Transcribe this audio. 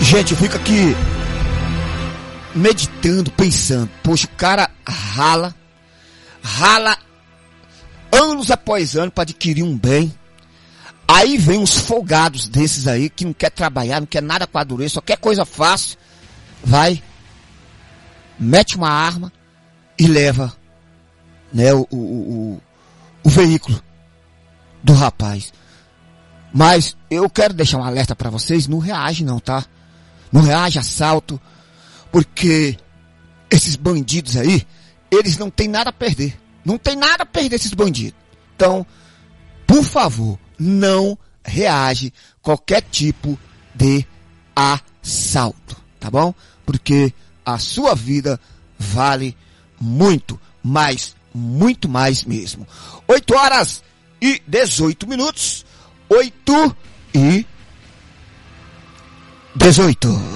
Gente, eu fico aqui meditando, pensando, poxa, o cara rala anos após anos para adquirir um bem. Aí vem uns folgados desses aí que não quer trabalhar, não quer nada com a dureza, só quer coisa fácil. Vai, mete uma arma e leva, né, o veículo do rapaz. Mas eu quero deixar um alerta para vocês, não reage não, tá? Não reage a assalto, porque esses bandidos aí, eles não têm nada a perder. Não tem nada a perder esses bandidos. Então, por favor, não reage qualquer tipo de assalto, tá bom? Porque a sua vida vale muito, mas muito mais mesmo. 8h18. 8h18.